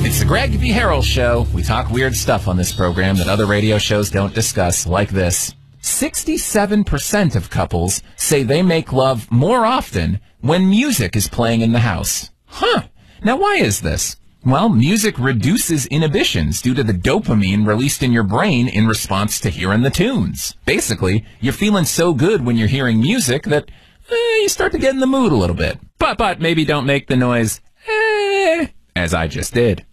It's the Greg V. Harrell Show. We talk weird stuff on this program that other radio shows don't discuss, like this. 67% of couples say they make love more often when music is playing in the house. Huh. Now, why is this? Well, music reduces inhibitions due to the dopamine released in your brain in response to hearing the tunes. Basically, you're feeling so good when you're hearing music that you start to get in the mood a little bit. But maybe don't make the noise, as I just did.